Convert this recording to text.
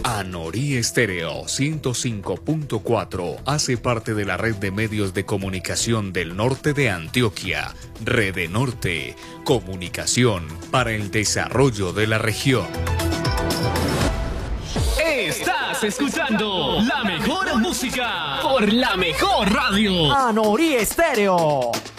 Anorí Estéreo 105.4 hace parte de la red de medios de comunicación del norte de Antioquia, Rede Norte, comunicación para el desarrollo de la región. Estás escuchando la mejor música por la mejor radio. Anorí Estéreo.